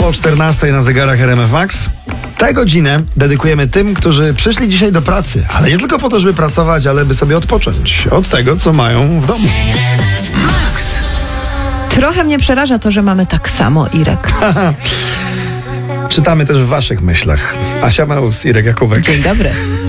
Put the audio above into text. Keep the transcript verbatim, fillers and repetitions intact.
Po czternastej na zegarach R M F Max. Tę godzinę dedykujemy tym, którzy przyszli dzisiaj do pracy, ale nie tylko po to, żeby pracować, ale by sobie odpocząć od tego, co mają w domu. Trochę mnie przeraża to, że mamy tak samo, Irek. Czytamy też w waszych myślach. Asia Maus, Irek Jakubek. Dzień dobry.